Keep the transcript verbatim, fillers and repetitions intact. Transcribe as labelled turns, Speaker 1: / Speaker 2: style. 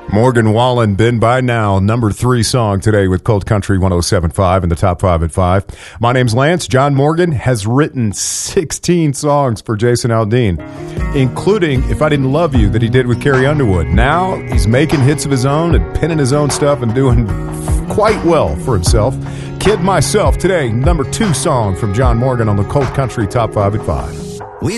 Speaker 1: Morgan Wallen, Been By Now, number three song today with Cold Country one oh seven point five in the top five at five. My name's Lance. John Morgan has written sixteen songs for Jason Aldean, including If I Didn't Love You that he did with Carrie Underwood. Now he's making hits of his own and penning his own stuff and doing quite well for himself. Kid Myself today, number two song from John Morgan on the Cold Country top five at five.